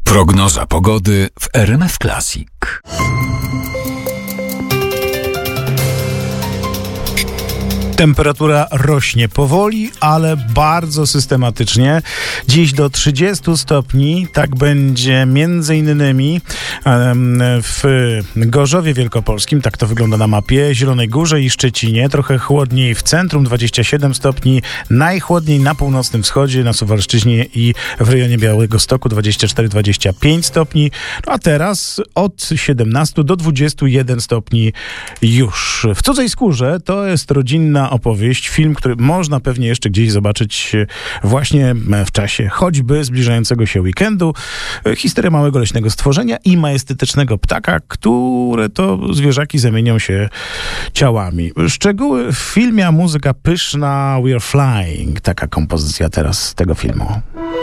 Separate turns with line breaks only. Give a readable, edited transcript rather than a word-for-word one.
Prognoza pogody w RMF Classic.
Temperatura rośnie powoli, ale bardzo systematycznie. Dziś do 30 stopni. Tak będzie między innymi w Gorzowie Wielkopolskim, tak to wygląda na mapie, Zielonej Górze i Szczecinie. Trochę chłodniej w centrum, 27 stopni. Najchłodniej na północnym wschodzie, na Suwalszczyźnie i w rejonie Białegostoku, 24-25 stopni. No a teraz od 17 do 21 stopni już. W Cudzej Skórze to jest rodzinna opowieść, film, który można pewnie jeszcze gdzieś zobaczyć właśnie w czasie choćby zbliżającego się weekendu. Historia małego leśnego stworzenia i majestetycznego ptaka, które to zwierzaki zamienią się ciałami. Szczegóły w filmie, a muzyka pyszna. We Are Flying. Taka kompozycja teraz z tego filmu.